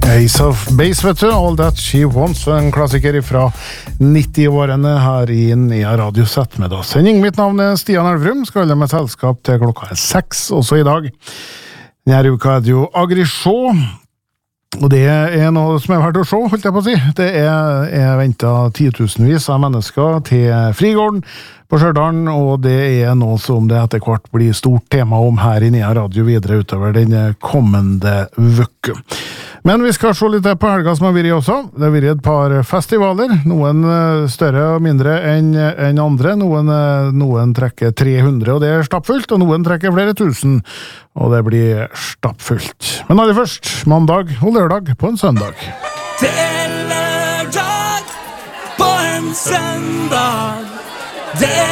Ace of Base, vet du, All That She Wants, en klassiker fra 90-årene her i Nea Radiosett med oss. Mitt navn er Stian Elvrum, skal holde med selskap til klokka 6, også i dag. Denne uka er det jo Agri-show, og det er noe som er verdt å se, holdt jeg på å si. Det er ventet 10.000-vis av mennesker til Frigården på Stjørdal, og det er noe som det etter hvert blir stort tema om her i Nea Radio videre utover den kommende vøkke. Men vi skal se litt på helga som har vært også. Det har vært et par festivaler, noen større og mindre enn andre. Noen trekker 300, og det er stappfullt, og noen trekker flere tusen, og det blir stappfullt. Men aller først, mandag og lørdag på en søndag. Det er lørdag på en søndag. Det